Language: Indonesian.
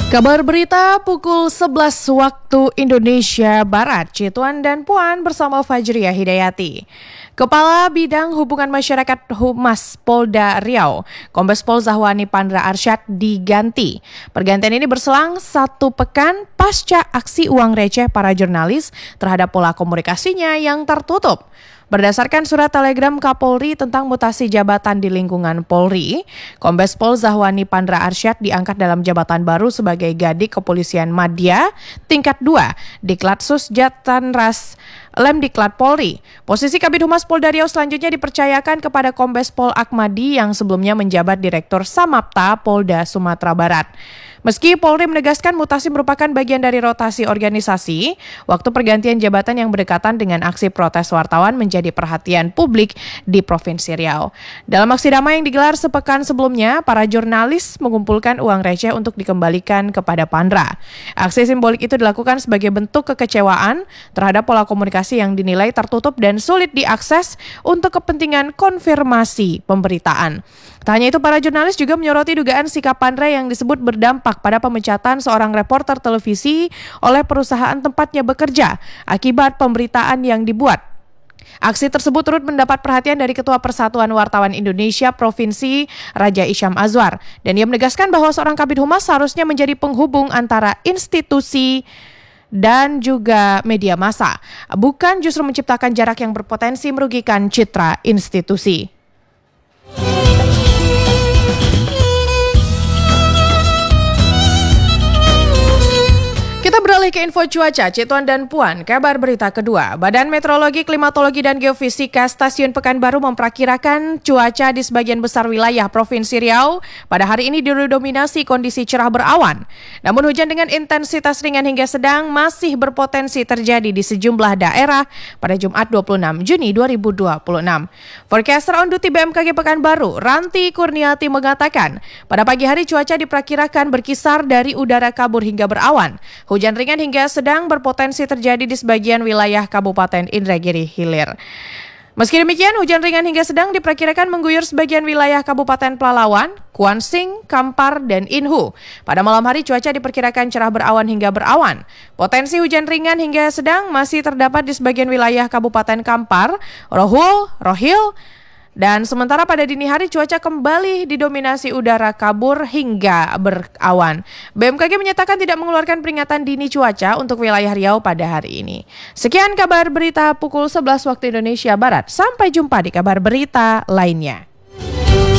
Kabar berita pukul 11 waktu Indonesia Barat, Cituan dan Puan bersama Fajriah Hidayati. Kepala Bidang Hubungan Masyarakat Humas Polda Riau, Kombes Pol Zahwani Pandra Arsyad diganti. Pergantian ini berselang 1 pekan pasca aksi uang receh para jurnalis terhadap pola komunikasinya yang tertutup. Berdasarkan surat telegram Kapolri tentang mutasi jabatan di lingkungan Polri, Kombes Pol Zahwani Pandra Arsyad diangkat dalam jabatan baru sebagai Gadik Kepolisian Madya tingkat 2 Diklatsus Jatanras Lemdiklat Polri. Posisi Kabid Humas Polda Riau selanjutnya dipercayakan kepada Kombes Pol Akmadi yang sebelumnya menjabat Direktur Samapta Polda Sumatera Barat. Meski Polri menegaskan mutasi merupakan bagian dari rotasi organisasi, waktu pergantian jabatan yang berdekatan dengan aksi protes wartawan menjadi perhatian publik di Provinsi Riau. Dalam aksi damai yang digelar sepekan sebelumnya, para jurnalis mengumpulkan uang receh untuk dikembalikan kepada Pandra. Aksi simbolik itu dilakukan sebagai bentuk kekecewaan terhadap pola komunikasi yang dinilai tertutup dan sulit diakses untuk kepentingan konfirmasi pemberitaan. Tak hanya itu, para jurnalis juga menyoroti dugaan sikap Pandra yang disebut berdampak pada pemecatan seorang reporter televisi oleh perusahaan tempatnya bekerja akibat pemberitaan yang dibuat. Aksi tersebut turut mendapat perhatian dari Ketua Persatuan Wartawan Indonesia Provinsi Raja Isyam Azwar, dan ia menegaskan bahwa seorang Kabid Humas seharusnya menjadi penghubung antara institusi dan juga media massa, bukan justru menciptakan jarak yang berpotensi merugikan citra institusi. Kita beralih ke info cuaca, Cituan dan Puan. Kabar berita kedua, Badan Meteorologi, Klimatologi, dan Geofisika Stasiun Pekanbaru memperkirakan cuaca di sebagian besar wilayah Provinsi Riau pada hari ini didominasi kondisi cerah berawan. Namun hujan dengan intensitas ringan hingga sedang masih berpotensi terjadi di sejumlah daerah pada Jumat 26 Juni 2026. Forecaster on duty BMKG Pekanbaru, Ranti Kurniati mengatakan, pada pagi hari cuaca diperkirakan berkisar dari udara kabur hingga berawan. Hujan ringan hingga sedang berpotensi terjadi di sebagian wilayah Kabupaten Indragiri Hilir. Meski demikian, hujan ringan hingga sedang diperkirakan mengguyur sebagian wilayah Kabupaten Pelalawan, Kuansing, Kampar, dan Inhu. Pada malam hari cuaca diperkirakan cerah berawan hingga berawan. Potensi hujan ringan hingga sedang masih terdapat di sebagian wilayah Kabupaten Kampar, Rohil, dan sementara pada dini hari cuaca kembali didominasi udara kabur hingga berawan. BMKG menyatakan tidak mengeluarkan peringatan dini cuaca untuk wilayah Riau pada hari ini. Sekian kabar berita pukul 11 waktu Indonesia Barat. Sampai jumpa di kabar berita lainnya.